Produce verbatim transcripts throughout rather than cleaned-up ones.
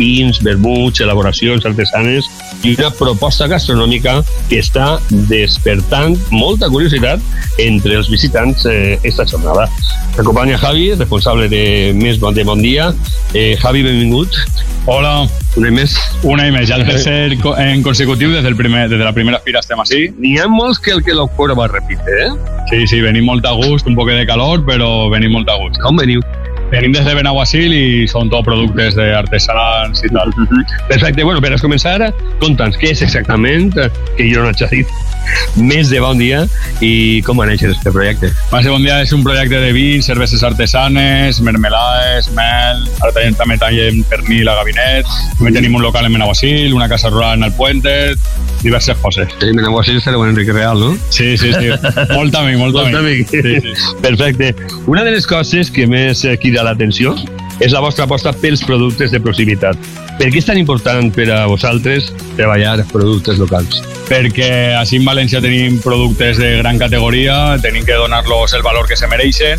vins, vermuts, elaboracions artesanes i una proposta gastronòmica que està despertant molta curiositat entre els visitants eh, esta jornada. M'acompanya Javi, responsable de Més Bon de Bon Dia. Eh, Javi, benvingut. Hola. Un any més. Un any més, ja el tercer en consecutiu des, del primer, des de la primera fira estem així. N'hi ha molts que el que l'ocura va repite, eh? Sí, sí, venim molt a gust, un poc de calor, però venim molt a gust. Com veniu? Venim des de Benaguasil i són tot productes d'artesanals i tal. Perfecte, bueno, per a començar, conta'ns què és exactament, que jo no haig dit, Més de Bon Dia i com va néixer aquest projecte. Més de Bon Dia és un projecte de vins, cerveses artesanes, mermelades, mel, ara també, també tallem pernil a Gabinet, també tenim un local en Benaguasil, una casa rural en el Puente, diverses coses. Sí, Benaguasil serà un Enrique Real, no? Sí, sí, sí, molt amic, molt, molt amic. Sí, sí. Perfecte. Una de les coses que més crida l'atenció és la vostra aposta pels productes de proximitat. Per què és tan important per a vosaltres treballar productes locals? Perquè així en València tenim productes de gran categoria, tenim que donar-los el valor que se mereixen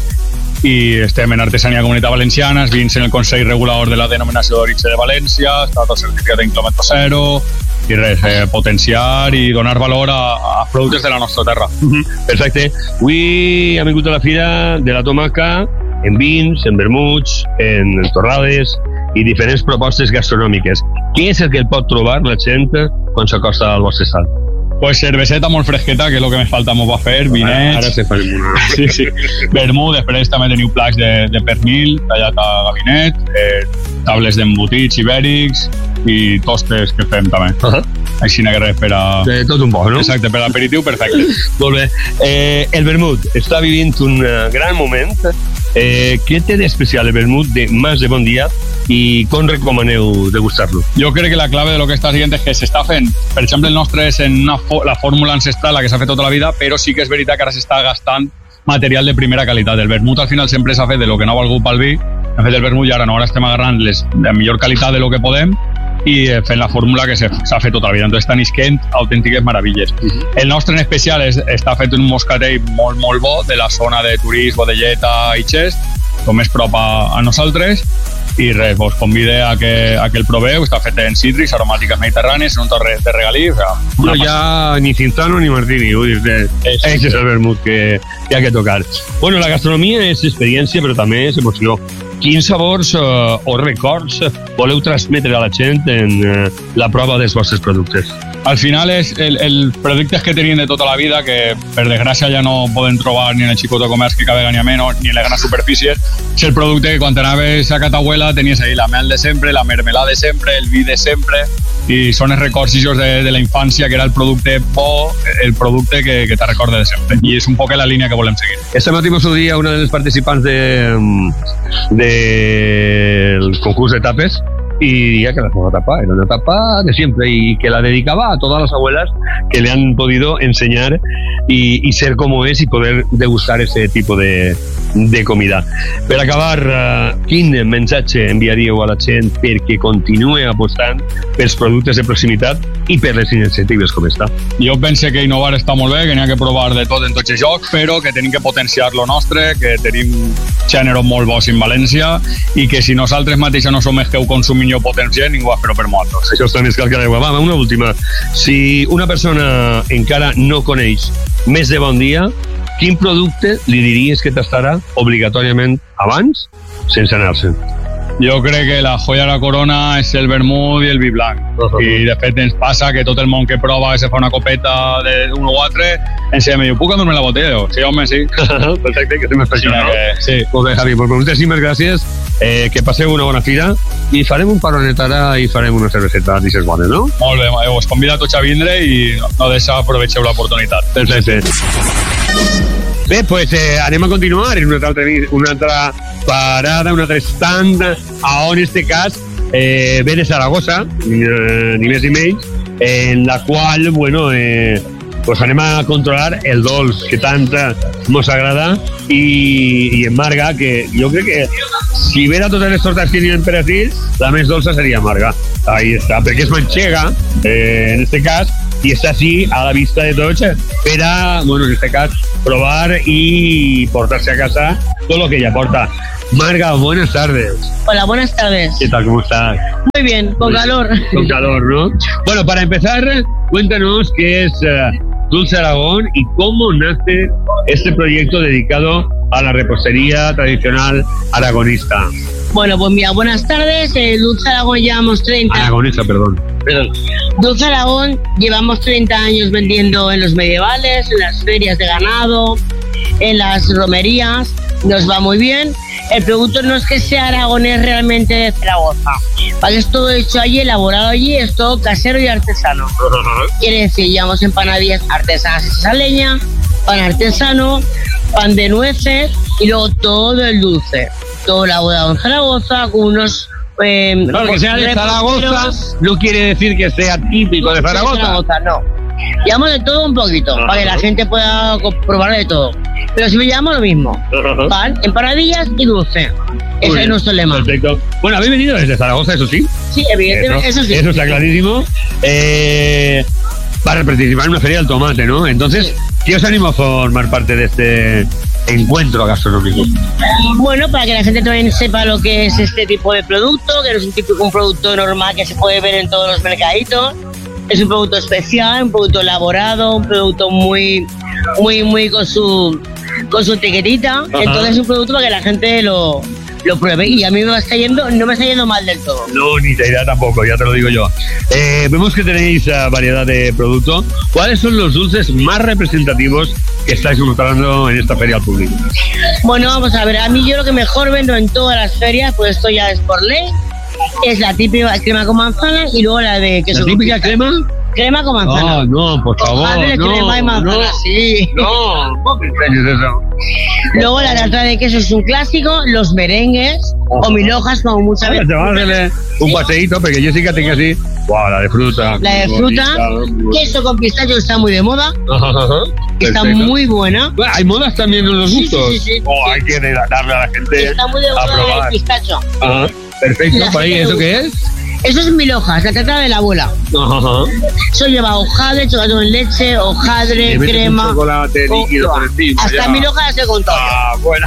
i estem en Artesania Comunitat Valenciana, vins en el Consell Regulador de la Denominació d'Origen de València, està tot certificat en quilòmetre zero i res, eh, potenciar i donar valor a, a productes de la nostra terra. Uh-huh. Perfecte. Avui hem vingut a la Fira de la Tomaca en vins, en vermuts, en torrades i diferents propostes gastronòmiques. Què és el que pot trobar la gent quan s'acosta al vostre estat? Pues cerveseta molt fresqueta, que és el que més falta m'ho va fer, vinets... Ara se farem una... Sí, sí. Vermut, després també teniu plats de, de pernil, tallat a Gabinet, eh, tables d'embotits ibèrics i tostes que fem també. Uh-huh. Així que res per a... De tot un poc, no? Exacte, per l'aperitiu, perfecte. Molt bé. Eh, el vermut està vivint un uh, gran moment. Eh, què té d'especial el vermut de Més de Bon Dia i com recomaneu degustar-lo? Jo crec que la clave de lo que està siguiente és que s'està fent, per exemple, el nostre és en una fo la fórmula ancestral, la que s'ha fet tota la vida, però sí que és veritat que ara s'està gastant material de primera qualitat. El vermut al final sempre s'ha fet de lo que no ha valgut pel vi, hem fet el vermut i ara no, ara estem agarrant les, la millor qualitat de lo que podem i fent la fórmula que s'ha fet tota la vida. Entonces estan isquent autèntiques meravelles. Uh-huh. El nostre en especial és, està fet en un moscatell molt, molt bo de la zona de Turís, Godelleta i Xest, com més prop a, a nosaltres, i res, vos convide a que, a que el proveu. Està fet en cítrics, aromàtiques mediterrànies, en un torre de regalí. O sea, no hi ha ni Cinzano ni Martini, vull dir, és el vermut que, que ha que tocar. Bueno, la gastronomia és experiència, però també és emoció. Quins sabors uh, o records voleu transmetre a la gent en uh, la prova dels vostres productes? Al final és el, el productes que tenim de tota la vida, que per desgràcia ja no poden trobar ni en el xicot de comerç que cada vegada menys, ni en les grans superfícies. És el producte que quan anaves a Catahuela tenies ahí la mel de sempre, la mermelada de sempre, el vi de sempre, i són els records de, de la infància, que era el producte bo, el producte que, que te recorda de sempre. I és un poc la línia que volem seguir. Este matí mos ho dia una de les participants de, de el concurs de tapes y diría que la nueva tapa era una tapa de siempre y que la dedicaba a todas las abuelas que le han podido enseñar y, y ser como es y poder degustar ese tipo de, de comida. Per acabar, uh, quin mensatge enviaríeu a la gent perquè continue apostant pels productes de proximitat i per les iniciatives com esta? Jo penso que innovar està molt bé, que n'hi ha que provar de tot en tots els jocs, però que tenim que potenciar lo nostre, que tenim gèneres molt bons en València i que si nosaltres mateixos no som els que ho consumim i ho potenciem, ningú ho espero per nosaltres. Això està més cal que l'aigua. Va, una última. Si una persona encara no coneix Més de Bon Dia, quin producte li diries que tastarà obligatòriament abans, sense anar-se'n? Jo crec que la joia de la corona és el vermut i el vi blanc. Uh-huh. I de fet ens passa que tot el món que prova que se fa una copeta d'un o altre ens diu, puc endur-me la botella? Sí, home, sí. Perfecte, que estem expectant, no? Que, sí. Molt bé, Javi, pues moltíssimes gràcies. Eh, que passeu una bona fira i farem un paronet ara i farem una cerveseta d'aquestes bones, no? Molt bé, us convido a tots a vindre i no deixeu, aprovecheu l'oportunitat. Perfecte. Bé, doncs pues, eh, anem a continuar en una altra, una altra parada, un altre stand, a on en este cas eh, ve de Saragossa, eh, ni més ni menys, en la qual, bueno, eh, pues anem a controlar el dolç que tant mos agrada i, i en Marga, que jo crec que si vera totes les tortes que n'hi ha per aquí, la més dolça seria Marga. Ahí està, perquè és manxega, eh, en este cas, y está así a la vista de todos. Espera, bueno, en este caso, probar y portarse a casa todo lo que ella aporta. Marga, buenas tardes. Hola, buenas tardes. ¿Qué tal? ¿Cómo estás? Muy bien, con Muy calor. Bien. Con calor, ¿no? Bueno, para empezar, cuéntanos qué es uh, Dulce Aragón y cómo nace este proyecto dedicado a la repostería tradicional aragonista. Bueno, pues mira, buenas tardes. Eh, Dulce Aragón llevamos treinta... Aragonesa, perdón. perdón. Dulce Aragón llevamos treinta años vendiendo en los medievales, en las ferias de ganado, en las romerías. Nos va muy bien. El producto no es que sea aragonés realmente de Zaragoza, ¿vale? Es todo hecho allí, elaborado allí, es todo casero y artesano. Uh-huh. Quiere decir, llevamos empanadillas artesanas esa leña, pan artesano, pan de nueces y luego todo el dulce. Todo elaborado en Zaragoza con unos... Eh, claro, que sea de Zaragoza no quiere decir que sea típico de Zaragoza. De Zaragoza, no. Llevamos de todo un poquito, uh-huh, para que la gente pueda probar de todo. Pero si me llevamos lo mismo, uh-huh, pan, empanadillas y dulce. Ese bien, es nuestro lema. Perfecto. Bueno, habéis venido desde Zaragoza, eso sí. Sí, evidentemente, eso, eso sí. Eso está clarísimo. Eh, para participar en una feria del tomate, ¿no? Entonces, sí. ¿Qué os anima a formar parte de este encuentro gastronómico? Bueno, para que la gente también sepa lo que es este tipo de producto, que no es un típico un producto normal que se puede ver en todos los mercaditos. Es un producto especial, un producto elaborado, un producto muy, muy, muy con su, con su etiquetita. Ajá. Entonces es un producto para que la gente lo, lo pruebe. Y a mí me está yendo, no me está yendo mal del todo. No, ni te irá tampoco, ya te lo digo yo. Eh, vemos que tenéis uh, variedad de productos. ¿Cuáles son los dulces más representativos que estáis mostrando en esta feria al público? Bueno, vamos a ver. A mí yo lo que mejor vendo en todas las ferias, pues esto ya es por ley, es la típica crema con manzana y luego la de queso. ¿La típica crema? Crema con manzana. Oh, no, por favor, Ojalá no, crema y manzana, no, sí. No, ¿cómo me enseñas eso? Luego la tarta de queso es un clásico, los merengues oh, o mil hojas como muchas veces. Te vas a hacerle un paseíto, porque Jessica tenga así. Wow, la de fruta. La de fruta, bonita, queso con pistacho está muy de moda. Ajá, ajá. Está muy buena. Bueno, hay modas también en los gustos. Sí, sí, sí, oh, sí. Hay que darle a la gente. Está muy de moda el pistacho. Ajá. Perfecto, por ahí, ¿eso qué es? Eso es mil hojas, la tarta de la abuela. Ajá. Eso lleva hojaldre, chocolate en leche, hojaldre, crema. Chocolate líquido por encima. Hasta mil hojas se contó. Ah, bueno.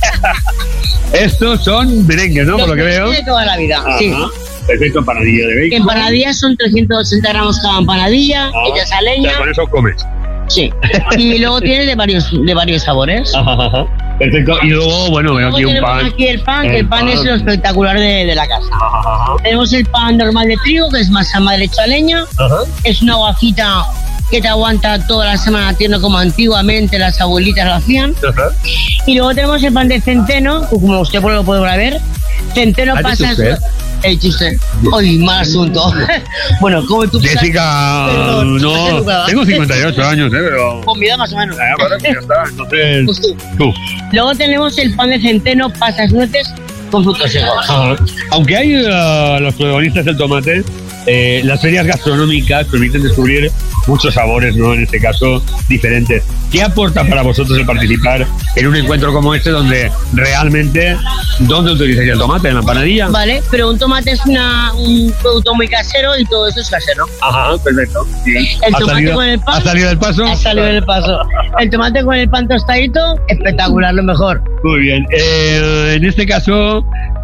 Estos son merengues, ¿no? Los por lo que veo. De toda la vida, ajá, sí. Perfecto, empanadilla de bacon. Empanadillas son trescientos ochenta gramos cada empanadilla, hechas a leña. O sea, con eso comes. Sí. Y luego tienes de varios, de varios sabores. Ajá, ajá. Perfecto. Y luego, bueno, veo aquí un pan. Aquí el pan, el que el pan, pan es lo espectacular de, de la casa. Ajá. Tenemos el pan normal de trigo, que es masa madre hecha a leña. Ajá. Es una guajita que te aguanta toda la semana tierno como antiguamente las abuelitas lo hacían. Ajá. Y luego tenemos el pan de centeno, como usted lo puede ver. Centeno pasa... He dicho usted. Ay, mal asunto. Bueno, como tú... Jessica, perdón, no, tengo cincuenta y ocho años, ¿eh? Pero... Con mi edad más o menos. Ah, bueno, ya está, entonces... Pues tú. tú. Luego tenemos el pan de centeno, pasas, nueces, con frutos secos. Ajá. Aunque hay uh, los protagonistas del tomate, eh, las ferias gastronómicas permiten descubrir muchos sabores, ¿no? En este caso, diferentes. ¿Qué aporta para vosotros el participar en un encuentro como este donde realmente, ¿dónde utilizáis el tomate? ¿En la empanadilla? Vale, pero un tomate es una, un producto muy casero y todo eso es casero. Ajá, perfecto. Sí. El tomate salido, con el pan... ¿Ha salido del paso? Ha salido del paso. El tomate con el pan tostadito, espectacular, lo mejor. Muy bien. Eh, en este caso,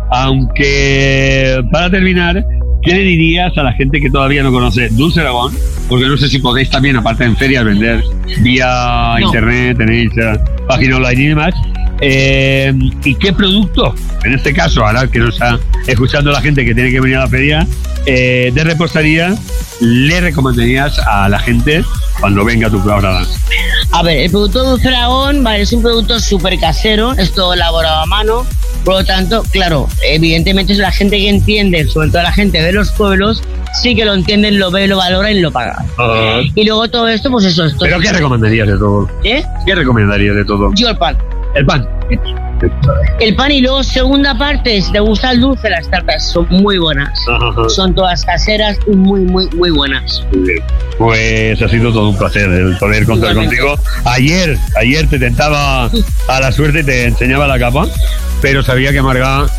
aunque para terminar, ¿qué le dirías a la gente que todavía no conoce Dulce Aragón? Porque no sé si podéis también, aparte en ferias, vender vía no. internet, tenéis uh, página online y demás. Eh, ¿Y qué producto, en este caso, ahora que nos está escuchando la gente que tiene que venir a la feria, eh, de repostería, le recomendarías a la gente cuando venga a tu programa? A ver, el producto de Dulce Aragón, vale, es un producto súper casero, es todo elaborado a mano. Por lo tanto, claro, evidentemente es la gente que entiende, sobre todo la gente de los pueblos, sí que lo entienden, lo ve, lo valora y lo paga. Uh-huh. Y luego todo esto, pues eso. Esto ¿Pero es... qué recomendarías de todo? ¿Eh? ¿Qué recomendarías de todo? Yo el pan. ¿El pan? El pan y luego segunda parte, si te gusta el dulce, las tartas son muy buenas. Uh-huh. Son todas caseras y muy, muy, muy buenas. Muy bien. Pues ha sido todo un placer el poder contar Igualmente. contigo. Ayer, ayer te tentaba a la suerte y te enseñaba la capa, pero sabía que Marga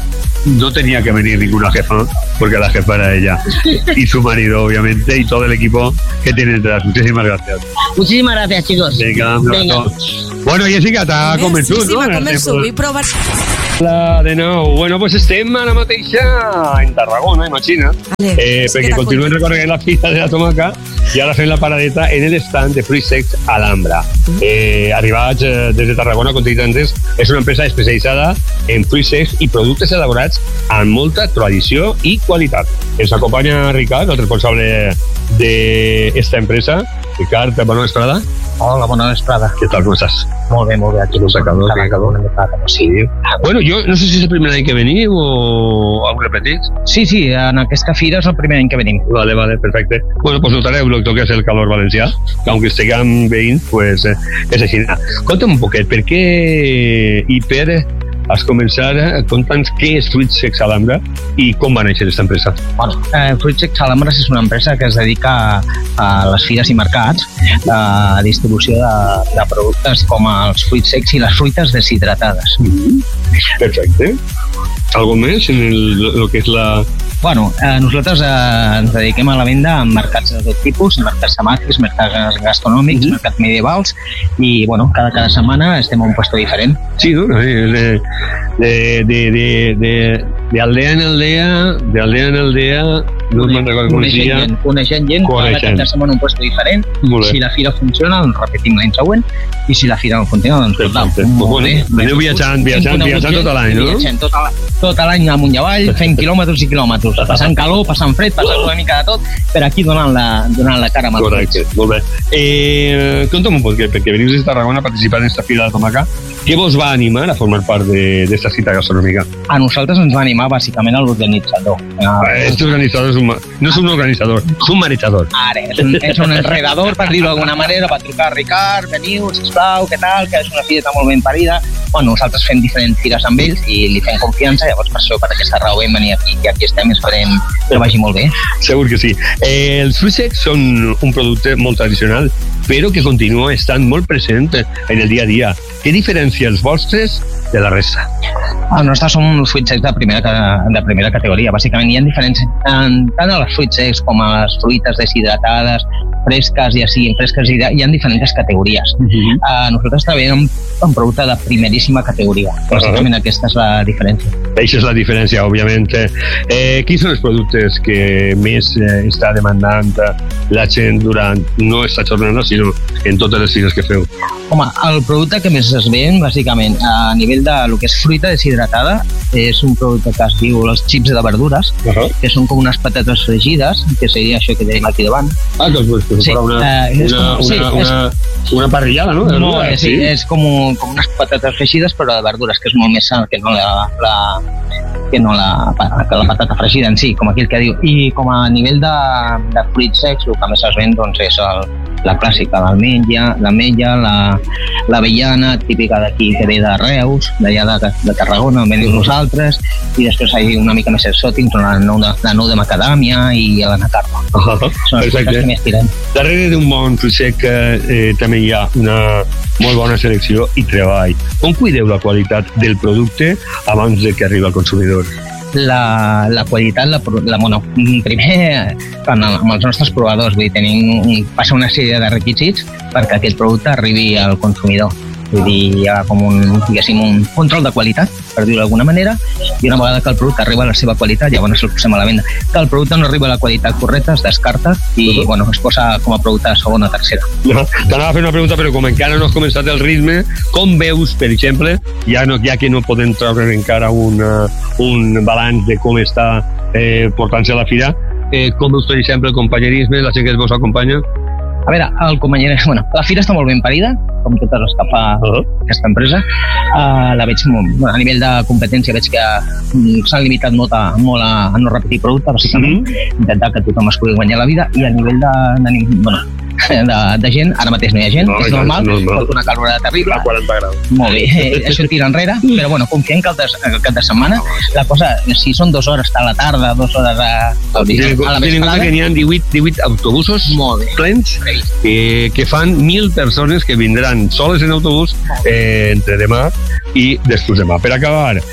no tenía que venir ninguna jefa, porque la jefa era ella y su marido, obviamente, y todo el equipo que tiene detrás. Muchísimas gracias. Muchísimas gracias, chicos. Venga, Venga. Bueno, Jessica, t'ha convençut, sí, sí, no? Sí, m'ha convençut, vull provar. Hola de nou. Bueno, pues estem ara mateixa en Tarragona, imagina, Vale, eh, sí perquè que continuem t'aconto. recorrent la fita de la tomaca i ara fem la paradeta en el stand de Fruit Secs Alhambra. Eh, arribats eh, des de Tarragona, com t'he dit antes, és una empresa especialitzada en fruits secs i productes elaborats amb molta tradició i qualitat. Ens acompanya Ricard, el responsable d'esta empresa. Ricard, bona vesprada. Hola, bona vesprada. Què tal, com estàs? Molt bé, molt bé. Aquí Molt sacador, cada sacador. una mica com Sí. Bueno, jo no sé si és el primer any que veniu o algú repetit. Sí, sí, en aquesta fira és el primer any que venim. Vale, vale, perfecte. Bueno, pues notareu el que és el calor valencià, que aunque estiguem veïns, pues eh, és així. Conta'm un poquet, per què i per has començat a conta'ns què és Fruit Secs Alhambra i com va néixer aquesta empresa. Bueno, eh, Fruit Secs Alhambra és una empresa que es dedica a, a les fires i mercats, a distribució de, de productes com els fruits secs i les fruites deshidratades. Perfecte. Algo més en el, el que és la... Bueno, eh, nosaltres eh, ens dediquem a la venda en mercats de tot tipus, mercats temàtics, mercats gastronòmics, Mm-hmm. mercats medievals, i bueno, cada, cada setmana estem a un puesto diferent. Sí, no? De, de, de, de, de, de aldea en aldea, de aldea en aldea, no me'n recordo com es Coneixent deia. gent, coneixent gent, cada, Coneixent. cada setmana un puesto diferent. Molt bé. Si la fira funciona, doncs repetim l'any següent, i si la fira no funciona, doncs tornem. Perfecte. Pues bueno, aneu viatjant, viatjant, viatjant tot l'any, no? Viatjant tot l'any, tot l'any amunt i avall, fent quilòmetres i quilòmetres, passant calor, passant fred, passant una mica de tot, per aquí donant la, donant la cara amb els Correcte, fruits. molt bé. Eh, conta'm un poc, perquè veniu des de Tarragona a participar en esta fira de tomaca. Què vos va animar a formar part d'esta cita gastronòmica? A nosaltres ens va animar bàsicament a l'organitzador. Eh, Este organizador és un, ma- no és un organitzador, és un manejador. Ara, és un, és un enredador, per dir-ho d'alguna manera, va trucar a Ricard, veniu, sisplau, què tal, que és una fira molt ben parida. Bueno, nosaltres fem diferents fires amb ells i li fem confiança, llavors per això, per aquesta raó vam venir aquí, i aquí estem, esperem que vagi molt bé. Segur que sí. Eh, els fruits secs són un producte molt tradicional, però que continua estant molt present en el dia a dia. Què diferencia els vostres de la resta? Els nostres són uns fruits secs de primera, ca- de primera categoria. Bàsicament hi ha diferents, en, tant a les fruits secs com a les fruites deshidratades, fresques, ja siguin fresques, hi ha, hi ha diferents categories. Uh-huh. Uh, nosaltres treballem amb, amb producte de primeríssima categoria. Bàsicament uh-huh. aquesta és la diferència. Això és la diferència, òbviament. Eh, quins són els productes que més eh, està demandant la gent durant, no esta jornada, sinó en totes les fires que feu? Home, el producte que més es ven, bàsicament, a nivell de lo que és fruita deshidratada, és un producte que es diu els xips de verdures, Uh-huh. que són com unes patates fregides, que seria això que tenim aquí davant. Ah, que us Sí, farà una, eh, és una, com- sí, una, una, una parrillada, no? De No, verdura, és, sí? és com, un, com unes patates fregides, però de verdures, que és molt més sant que no la, la, que no la, que la patata fregida en si, com aquell que diu. I com a nivell de, de fruits secs, el que més es ven doncs, és el, la clàssica, l'ametlla, l'ametlla, la, l'avellana, típica d'aquí, que ve de Reus, d'allà de, de Tarragona, on venim nosaltres, i després hi ha una mica més exòtics, la nou de, la nou de macadàmia i l'anacarda. Uh-huh. Són els productes que més tirem. Darrere d'un bon fruit sec eh, també hi ha una molt bona selecció i treball. Com cuideu la qualitat del producte abans de que arribi al consumidor? La, la qualitat, la, la, bueno, primer amb, amb els nostres provadors, vull dir, tenim un, passa una sèrie de requisits perquè aquest producte arribi al consumidor. Vull dir, hi ha com un, diguéssim, un control de qualitat, per dir-ho d'alguna manera, i una vegada que el producte arriba a la seva qualitat, llavors el posem a la venda. Que el producte no arriba a la qualitat correcta, es descarta i, uh-huh. bueno, es posa com a producte de segona o tercera. No, t'anava a fer una pregunta, però com encara no has començat el ritme, com veus, per exemple, ja, no, ja que no podem treure encara un, un balanç de com està eh, portant-se a la fira, eh, com veus, per exemple, el companyerisme, la gent que vos acompanya? A veure, el companyerisme, bueno, la fira està molt ben parida, com totes les que fa uh-huh. aquesta empresa. Uh, la veig molt, bueno, a nivell de competència veig que mm, s'han limitat molt a, molt a, a no repetir producte, bàsicament, mm-hmm. intentar que tothom es pugui guanyar la vida, i a nivell de, de, bueno, de, de gent, ara mateix no hi ha gent, no, és normal, normal. Pot una calorada terrible. A quaranta graus. Molt bé, eh, això tira enrere, però bueno, confiem que el, des, el cap de setmana la cosa, si són dues hores a la tarda, dues hores a, a, a la vesprada... que n'hi ha divuit, divuit autobusos plens que, que fan mil persones que vindran soles en autobús eh, entre demà i després demà. Per acabar,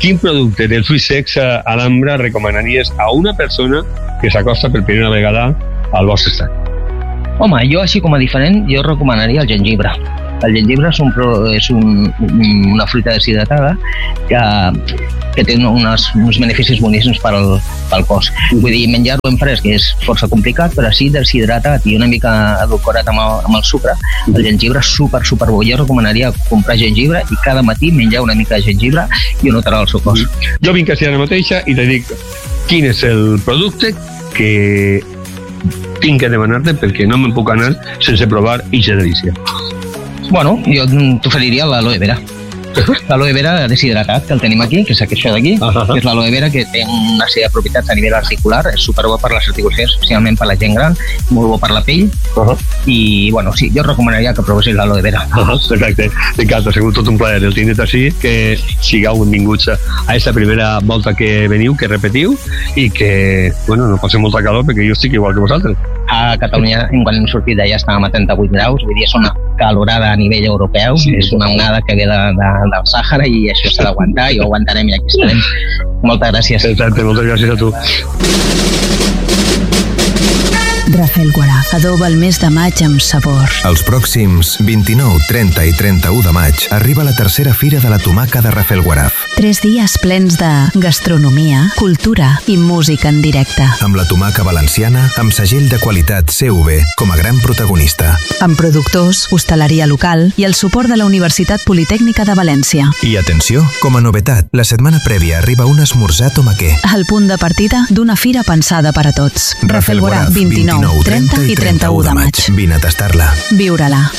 quin producte del fruit secs a l'Ambra recomanaries a una persona que s'acosta per primera vegada al vostre estat? Home, jo així com a diferent, jo recomanaria el gengibre. El gengibre és, un, és un, una fruita deshidratada que, que té unes, uns beneficis boníssims pel, pel cos. Vull dir, menjar-lo en fresc és força complicat, però així deshidratat i una mica edulcorat amb el, amb el sucre, el gengibre és super, super bo. Jo recomanaria comprar gengibre i cada matí menjar una mica de gengibre i ho notarà el seu cos. Jo vinc així ara mateixa i te dic quin és el producte que tinc que demanar-te perquè no me'n puc anar sense provar ixa delícia. Bueno, jo t'oferiria l'aloe vera. L'aloe vera deshidratat, que el tenim aquí, que és això d'aquí, uh -huh. que és l'aloe vera que té una sèrie de propietats a nivell articular, és superbo per les articulacions, especialment per la gent gran, molt bo per la pell, uh -huh. i, bueno, sí, jo recomanaria que provessis l'aloe vera. Uh -huh. Perfecte. Ricardo, ha sigut tot un plaer el tindre't així, que sigueu benvinguts a aquesta primera volta que veniu, que repetiu, i que, bueno, no pot ser molta calor, perquè jo estic igual que vosaltres. A Catalunya, quan hem sortit d'allà, estàvem a trenta-vuit graus, vull dir, és una calorada a nivell europeu, sí. És una onada que ve de, de, del Sàhara i això s'ha d'aguantar i ho aguantarem i aquí estarem. Moltes gràcies. Exacte, moltes gràcies a tu. Rafelguaraf adoba el mes de maig amb sabor. Els pròxims vint-i-nou, trenta i trenta-u de maig arriba la tercera fira de la tomaca de Rafelguaraf. Tres dies plens de gastronomia, cultura i música en directe. Amb la tomaca valenciana, amb segell de qualitat C V com a gran protagonista. Amb productors, hostaleria local i el suport de la Universitat Politècnica de València. I atenció, com a novetat, la setmana prèvia arriba un esmorzar tomaquer. El punt de partida d'una fira pensada per a tots. Rafelguaraf, vint-i-nou, trenta i trenta-u de maig. Vine a tastar-la. Viure-la.